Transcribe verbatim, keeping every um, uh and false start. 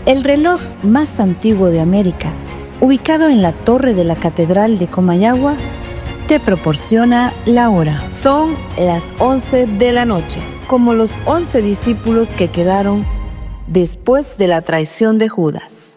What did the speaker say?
El reloj más antiguo de América, ubicado en la torre de la Catedral de Comayagua, te proporciona la hora. Son las once de la noche, como los once discípulos que quedaron después de la traición de Judas.